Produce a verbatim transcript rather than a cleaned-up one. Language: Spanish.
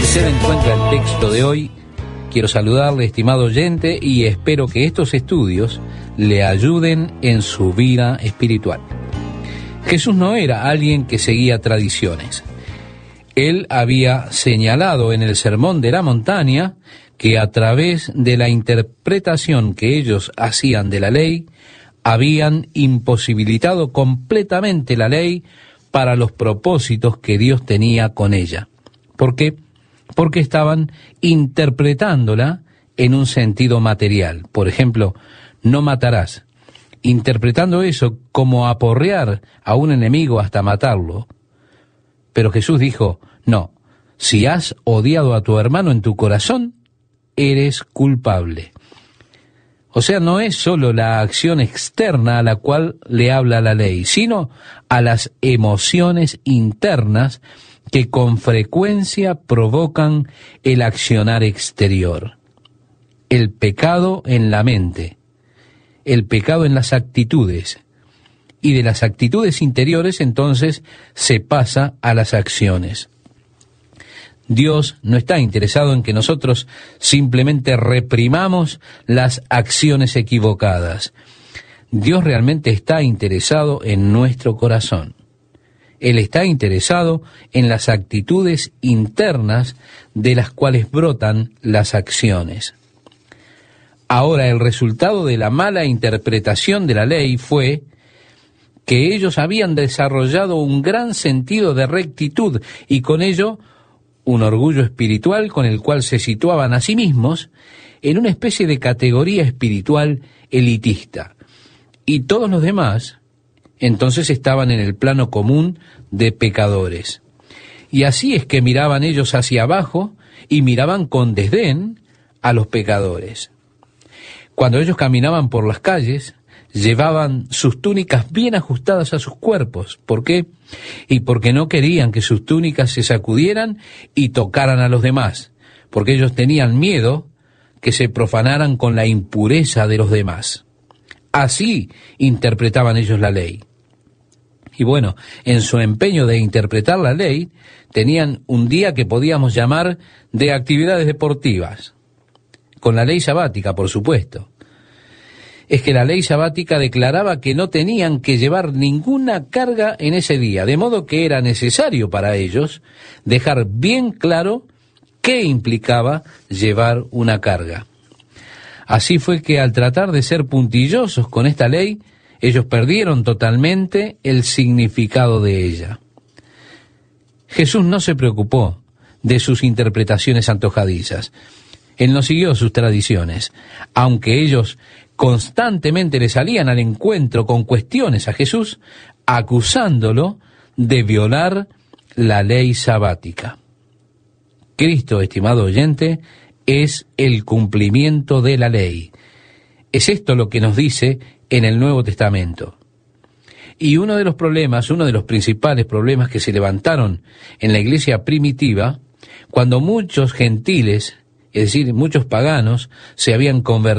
usted encuentra el texto de hoy, quiero saludarle, estimado oyente, y espero que estos estudios le ayuden en su vida espiritual. Jesús no era alguien que seguía tradiciones. Él había señalado en el Sermón de la Montaña que a través de la interpretación que ellos hacían de la ley, habían imposibilitado completamente la ley para los propósitos que Dios tenía con ella. ¿Por qué? Porque estaban interpretándola en un sentido material. Por ejemplo, no matarás, interpretando eso como aporrear a un enemigo hasta matarlo. Pero Jesús dijo, no, si has odiado a tu hermano en tu corazón, eres culpable. O sea, no es solo la acción externa a la cual le habla la ley, sino a las emociones internas que con frecuencia provocan el accionar exterior. El pecado en la mente, el pecado en las actitudes, y de las actitudes interiores entonces se pasa a las acciones. Dios no está interesado en que nosotros simplemente reprimamos las acciones equivocadas. Dios realmente está interesado en nuestro corazón. Él está interesado en las actitudes internas de las cuales brotan las acciones. Ahora, el resultado de la mala interpretación de la ley fue que ellos habían desarrollado un gran sentido de rectitud y con ello un orgullo espiritual con el cual se situaban a sí mismos en una especie de categoría espiritual elitista. Y todos los demás entonces estaban en el plano común de pecadores. Y así es que miraban ellos hacia abajo y miraban con desdén a los pecadores. Cuando ellos caminaban por las calles, llevaban sus túnicas bien ajustadas a sus cuerpos. ¿Por qué? Y porque no querían que sus túnicas se sacudieran y tocaran a los demás, porque ellos tenían miedo que se profanaran con la impureza de los demás. Así interpretaban ellos la ley. Y bueno, en su empeño de interpretar la ley, tenían un día que podíamos llamar de actividades deportivas, con la ley sabática, por supuesto. Es que la ley sabática declaraba que no tenían que llevar ninguna carga en ese día, de modo que era necesario para ellos dejar bien claro qué implicaba llevar una carga. Así fue que al tratar de ser puntillosos con esta ley, ellos perdieron totalmente el significado de ella. Jesús no se preocupó de sus interpretaciones antojadizas. Él no siguió sus tradiciones, aunque ellos constantemente le salían al encuentro con cuestiones a Jesús, acusándolo de violar la ley sabática. Cristo, estimado oyente, es el cumplimiento de la ley. Es esto lo que nos dice en el Nuevo Testamento. Y uno de los problemas, uno de los principales problemas que se levantaron en la iglesia primitiva, cuando muchos gentiles, es decir, muchos paganos, se habían convertido